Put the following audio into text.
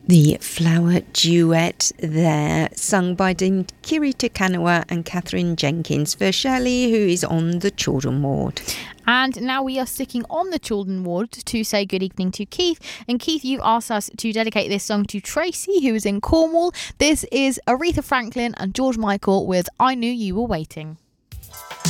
The Flower Duet there, sung by Kiri Kanawa and Catherine Jenkins for Shirley, who is on the children ward. And now we are sticking on the children ward to say good evening to Keith. And Keith, you've asked us to dedicate this song to Tracy, who is in Cornwall. This is Aretha Franklin and George Michael with I Knew You Were Waiting.